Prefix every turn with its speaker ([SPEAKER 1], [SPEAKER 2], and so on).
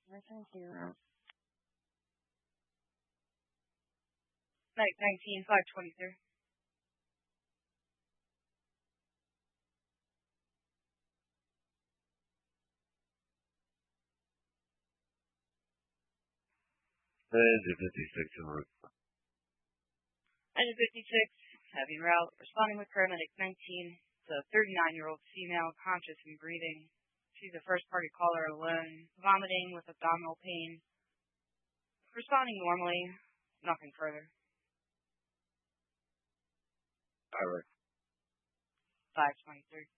[SPEAKER 1] Thank you.
[SPEAKER 2] Night 19, 523.
[SPEAKER 3] Engine 56 en route.
[SPEAKER 2] Engine 56, heavy route, responding with paramedic 19. It's a 39-year-old female, conscious and breathing. She's a first-party caller alone, vomiting with abdominal pain. Responding normally, nothing further.
[SPEAKER 3] Alright.
[SPEAKER 2] 523.